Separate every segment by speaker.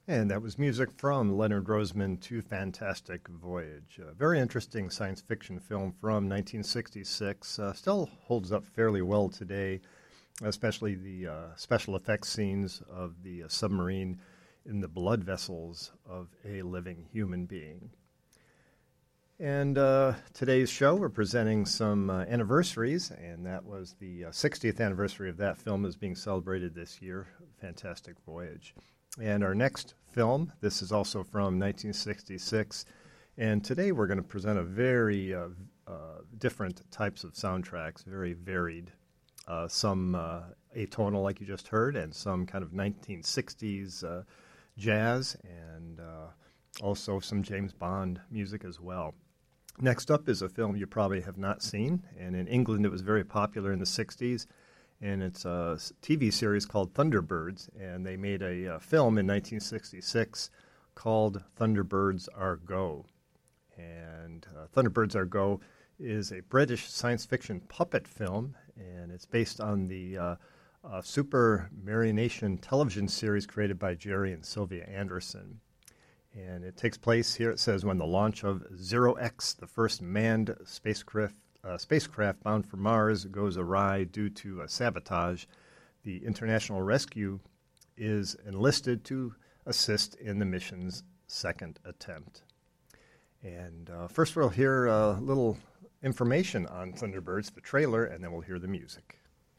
Speaker 1: And that was music from Leonard Roseman to Fantastic Voyage. A very interesting science fiction film from 1966. Still holds up fairly well today, especially the special effects scenes of the submarine in the blood vessels of a living human being. And today's show, we're presenting some anniversaries, and that was the 60th anniversary of that film is being celebrated this year, Fantastic Voyage. And our next film, this is also from 1966, and today we're going to present a very different types of soundtracks, very varied. Some atonal, like you just heard, and some kind of 1960s jazz, and also some James Bond music as well. Next up is a film you probably have not seen, and in England it was very popular in the 60s. And it's a TV series called Thunderbirds, and they made a film in 1966 called Thunderbirds Are Go. And Thunderbirds Are Go is a British science fiction puppet film, and it's based on the Super Marionation television series created by Jerry and Sylvia Anderson. And it takes place here, it says, when the launch of Zero-X, the first manned spacecraft bound for Mars, goes awry due to sabotage. The International Rescue is enlisted to assist in the mission's second attempt. And first we'll hear a little information on Thunderbirds, the trailer, and then we'll hear the music.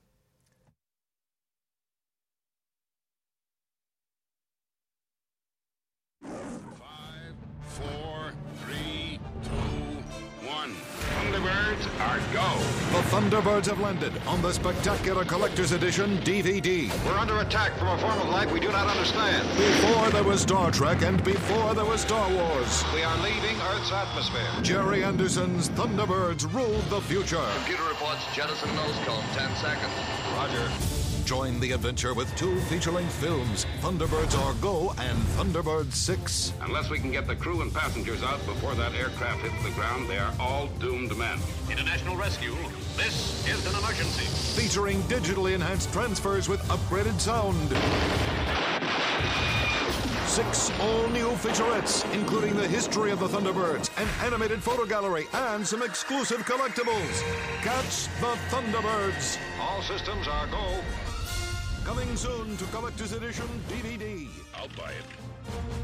Speaker 2: 4, 3, 2, 1. Thunderbirds are go.
Speaker 3: The Thunderbirds have landed on the spectacular Collector's Edition DVD.
Speaker 4: We're under attack from a form of life we do not understand.
Speaker 3: Before there was Star Trek and before there was Star Wars,
Speaker 4: We are leaving Earth's atmosphere.
Speaker 3: Jerry Anderson's Thunderbirds ruled the future.
Speaker 5: Computer reports jettison nose cone, 10 seconds.
Speaker 4: Roger.
Speaker 3: Join the adventure with two feature-length films, Thunderbirds Are Go and Thunderbirds 6.
Speaker 2: Unless we can get the crew and passengers out before that aircraft hits the ground, they are all doomed men.
Speaker 6: International Rescue, this is an emergency.
Speaker 3: Featuring digitally enhanced transfers with upgraded sound. 6 all-new featurettes, including the history of the Thunderbirds, an animated photo gallery, and some exclusive collectibles. Catch the Thunderbirds.
Speaker 4: All systems are go.
Speaker 3: Coming soon to Collector's Edition DVD.
Speaker 6: I'll buy it.